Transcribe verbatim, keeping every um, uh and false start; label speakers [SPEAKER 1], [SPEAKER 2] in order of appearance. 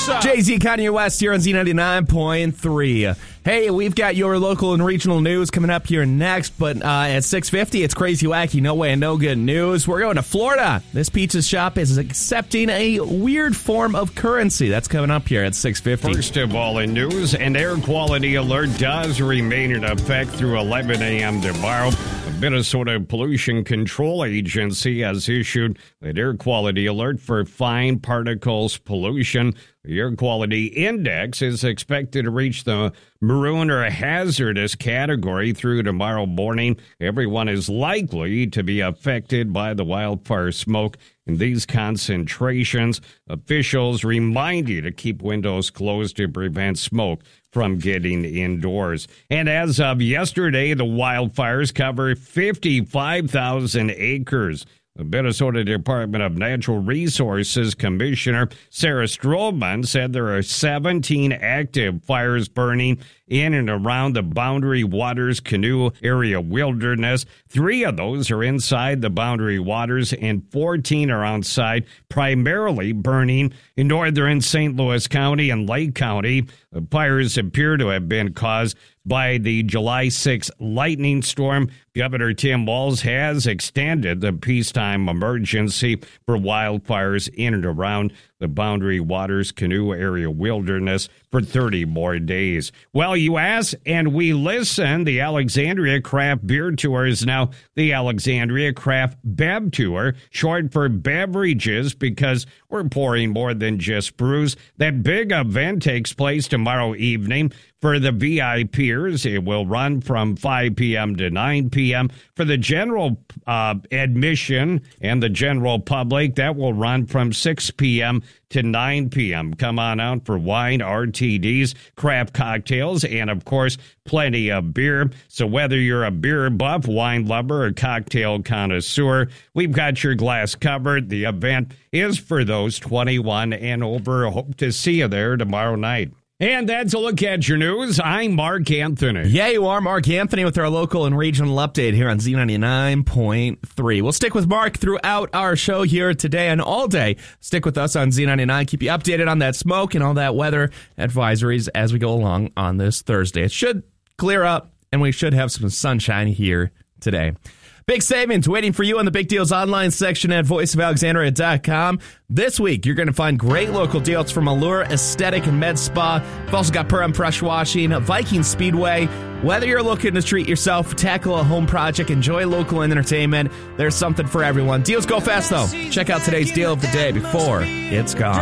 [SPEAKER 1] What's up?
[SPEAKER 2] Jay-Z, Kanye West here on Z ninety-nine point three. Hey, we've got your local and regional news coming up here next, but uh, at six fifty, it's Crazy Wacky, No Way and No Good News. We're going to Florida. This pizza shop is accepting a weird form of currency. That's coming up here at six fifty.
[SPEAKER 1] First of all, in news, an air quality alert does remain in effect through eleven a.m. tomorrow. The Minnesota Pollution Control Agency has issued an air quality alert for fine particles pollution. The air quality index is expected to reach the maroon or hazardous category through tomorrow morning. Everyone is likely to be affected by the wildfire smoke in these concentrations. Officials remind you to keep windows closed to prevent smoke from getting indoors. And as of yesterday, the wildfires cover fifty-five thousand acres. The Minnesota Department of Natural Resources Commissioner Sarah Stroman said there are seventeen active fires burning in and around the Boundary Waters Canoe Area Wilderness. Three of those are inside the Boundary Waters and fourteen are outside, primarily burning in northern Saint Louis County and Lake County. The fires appear to have been caused by the July sixth lightning storm. Governor Tim Walz has extended the peacetime emergency for wildfires in and around the Boundary Waters Canoe Area Wilderness for thirty more days. Well, you ask and we listen. The Alexandria Craft Beer Tour is now the Alexandria Craft Bev Tour, short for beverages, because we're pouring more than just brews. That big event takes place tomorrow evening. For the V I Pers, it will run from five p.m. to nine p.m. For the general uh, admission and the general public, that will run from six p.m. to nine p.m. Come on out for wine, R T Ds, craft cocktails, and, of course, plenty of beer. So whether you're a beer buff, wine lover, or cocktail connoisseur, we've got your glass covered. The event is for those twenty-one and over. Hope to see you there tomorrow night. And that's a look at your news. I'm Mark Anthony.
[SPEAKER 2] Yeah, you are Mark Anthony with our local and regional update here on Z ninety-nine point three. We'll stick with Mark throughout our show here today and all day. Stick with us on Z ninety-nine. Keep you updated on that smoke and all that weather advisories as we go along on this Thursday. It should clear up, and we should have some sunshine here today. Big savings waiting for you on the Big Deals online section at voice of alexandria dot com. This week, you're going to find great local deals from Allure Aesthetic and Med Spa. We've also got Perham Pressure Washing, Viking Speedway. Whether you're looking to treat yourself, tackle a home project, enjoy local entertainment, there's something for everyone. Deals go fast, though. Check out today's deal of the day before it's gone.